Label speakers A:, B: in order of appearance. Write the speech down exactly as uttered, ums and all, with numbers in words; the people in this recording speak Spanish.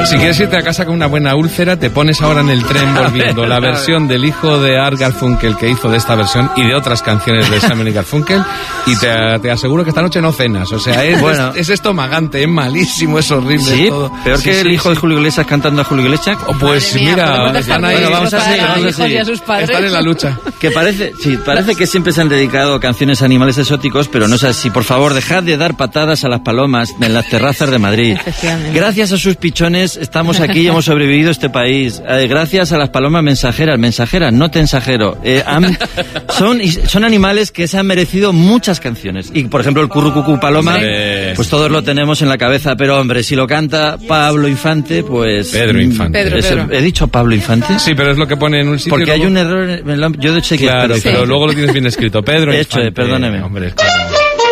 A: Si quieres irte a casa con una buena úlcera, te pones ahora en el tren volviendo la versión del hijo de Art Garfunkel que hizo de esta versión y de otras canciones de Simon y Garfunkel, y te, te aseguro que esta noche no cenas. O sea, es, bueno. es, es estomagante, es malísimo, es horrible.
B: Sí,
A: todo.
B: peor
A: sí,
B: que
A: sí,
B: el hijo
A: sí.
B: de Julio Iglesias cantando a Julio Iglesias.
A: Oh, pues
C: Madre
A: mira,
C: mía,
A: están ahí.
B: Bueno, vamos a seguir, vamos a seguir.
A: Están en la lucha.
B: Que parece, sí, parece que siempre se han dedicado a canciones a animales exóticos, pero no es así. Por favor, dejad de dar patadas a las palomas en las terrazas de Madrid. Gracias a sus pichones estamos aquí y hemos sobrevivido a este país. Eh, gracias a las palomas mensajeras, mensajeras, no te ensajero. Eh, han, son, son animales que se han merecido muchas canciones. Y, por ejemplo, el currucucú paloma, sí. pues todos lo tenemos en la cabeza, pero hombre, si lo canta Pablo Infante, pues...
A: Pedro Infante.
C: Pedro,
B: ¿Es,
C: Pedro.
B: ¿He dicho Pablo Infante?
A: Sí, pero es lo que pone en un sitio.
B: Porque
A: luego...
B: hay un error, en la, yo sé que...
A: Claro,
B: pero,
A: pero luego lo tienes bien escrito. Pedro
B: He hecho,
A: Infante.
B: perdóneme.
A: Hombre, es como...